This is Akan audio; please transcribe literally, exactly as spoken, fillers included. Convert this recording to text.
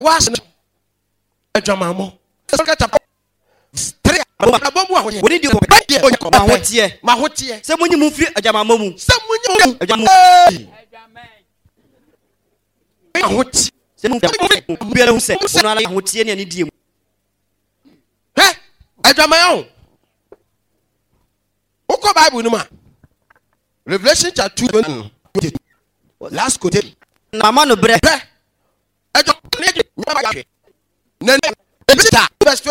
was a drama more. Three. What did you want here? My what here? Someone you move a jama momu. Someone you a jama. What? Some people say, I would see any deal. Eh? I drama own. Oko Bible numa. Revelation chapter two. Last quote. Mama no bread. I don't need it. Verse